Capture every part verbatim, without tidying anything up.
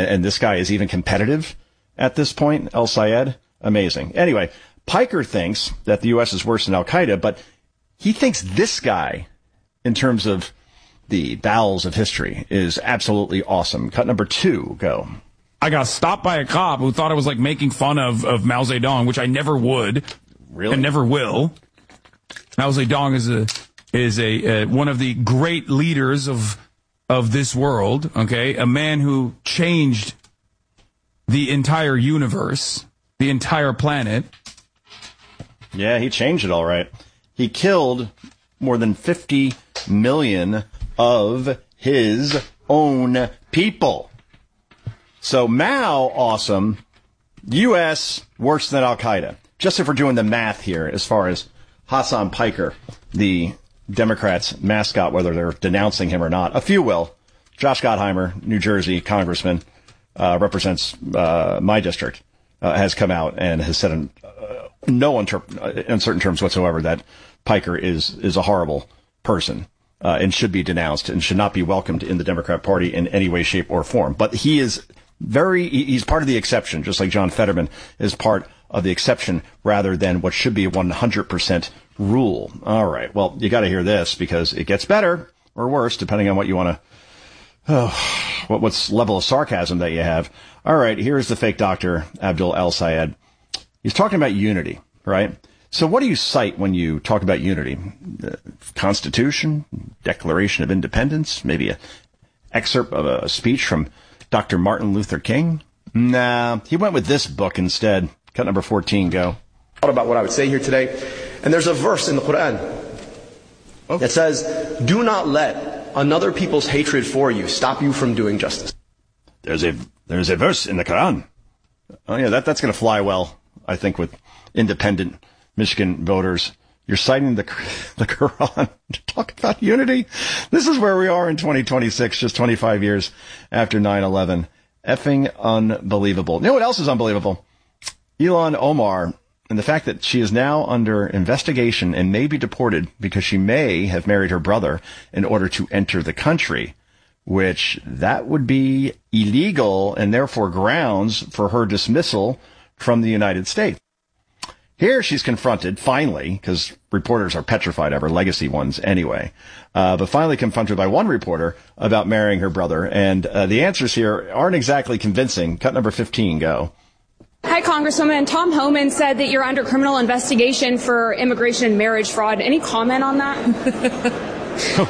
and this guy is even competitive at this point, El Sayed. Amazing. Anyway, Piker thinks that the U S is worse than Al-Qaeda, but he thinks this guy, in terms of the bowels of history, is absolutely awesome. Cut number two, go. I got stopped by a cop who thought I was like making fun of, of Mao Zedong, which I never would. Really? And never will. Mao Zedong is a is a uh, one of the great leaders of of this world, okay? A man who changed the entire universe, the entire planet. Yeah, he changed it all right. He killed more than fifty million of his own people. So Mao, awesome. U S, worse than Al-Qaeda. Just if we're doing the math here, as far as Hassan Piker, the Democrats' mascot, whether they're denouncing him or not. A few will. Josh Gottheimer, New Jersey congressman, uh, represents uh, my district, uh, has come out and has said in uh, no unter- uncertain terms whatsoever that Piker is is a horrible person uh, and should be denounced and should not be welcomed in the Democrat Party in any way, shape, or form. But he is very, he's part of the exception, just like John Fetterman is part of the exception rather than what should be a one hundred percent rule. All right. Well, you got to hear this because it gets better or worse, depending on what you want to, oh, what what's level of sarcasm that you have. All right. Here's the fake doctor, Abdul El Sayed. He's talking about unity, right? So what do you cite when you talk about unity? The Constitution, Declaration of Independence, maybe an excerpt of a speech from Doctor Martin Luther King? Nah, he went with this book instead. Cut number fourteen, go. About what I would say here today. And there's a verse in the Quran oh. that says, do not let another people's hatred for you stop you from doing justice. There's a there's a verse in the Quran. Oh, yeah, that that's going to fly well, I think, with independent Michigan voters. You're citing the the Quran to talk about unity? This is where we are in twenty twenty-six, just twenty-five years after nine eleven. Effing unbelievable. You know what else is unbelievable? Ilhan Omar, and the fact that she is now under investigation and may be deported because she may have married her brother in order to enter the country, which that would be illegal and therefore grounds for her dismissal from the United States. Here she's confronted, finally, because reporters are petrified of her, legacy ones anyway, uh, but finally confronted by one reporter about marrying her brother. And uh, the answers here aren't exactly convincing. Cut number fifteen, go. Hi, Congresswoman. Tom Homan said that you're under criminal investigation for immigration and marriage fraud. Any comment on that? uh,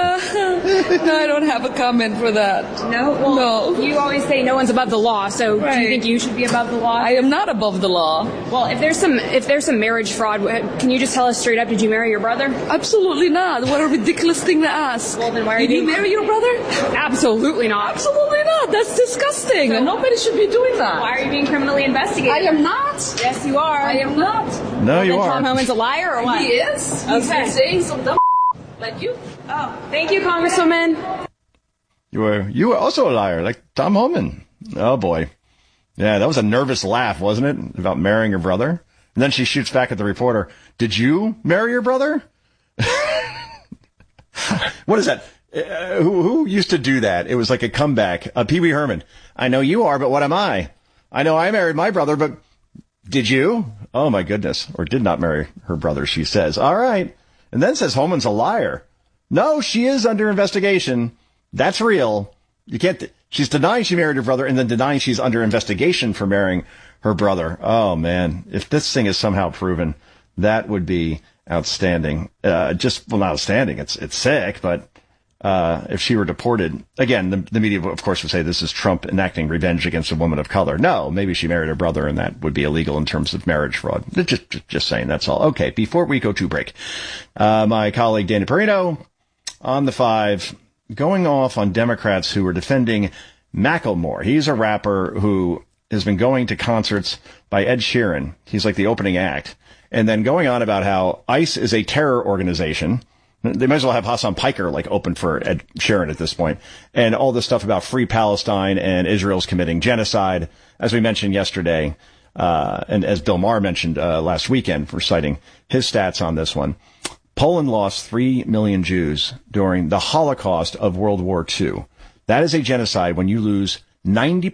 no, I don't have a comment for that. No? Well, no. You always say no one's above the law, so right. Do you think you should be above the law? I am not above the law. Well, if there's some if there's some marriage fraud, can you just tell us straight up, did you marry your brother? Absolutely not. What a ridiculous thing to ask. Well, then why are Did you you marry your brother? Absolutely not. Absolutely not. That's disgusting. So, nobody should be doing that. Why are you being criminally investigated? I am not. Yes, you are. I am not. No, well, you then are. Tom Homan's a liar or what? He is. He's Okay. saying some dumb like you. Oh, thank you, Congresswoman. You were you were also a liar, like Tom Homan. Oh, boy. Yeah, that was a nervous laugh, wasn't it, about marrying her brother? And then she shoots back at the reporter. Did you marry your brother? What is that? Uh, who, who used to do that? It was like a comeback. Uh, Pee Wee Herman. I know you are, but what am I? I know I married my brother, but did you? Oh, my goodness. Or did not marry her brother, she says. All right. And then says Homan's a liar. No, she is under investigation. That's real. You can't, th- she's denying she married her brother and then denying she's under investigation for marrying her brother. Oh, man. If this thing is somehow proven, that would be outstanding. Uh, just, well, not outstanding. It's, it's sick, but, uh, if she were deported, again, the, the media, of course, would say this is Trump enacting revenge against a woman of color. No, maybe she married her brother and that would be illegal in terms of marriage fraud. Just, just, just saying, that's all. Okay. Before we go to break, uh, my colleague Dana Perino on the five, going off on Democrats who were defending Macklemore. He's a rapper who has been going to concerts by Ed Sheeran. He's like the opening act. And then going on about how ICE is a terror organization. They might as well have Hassan Piker like open for Ed Sheeran at this point. And all this stuff about free Palestine and Israel's committing genocide, as we mentioned yesterday. Uh, and as Bill Maher mentioned uh, last weekend, for citing his stats on this one. Poland lost three million Jews during the Holocaust of World War Two. That is a genocide when you lose ninety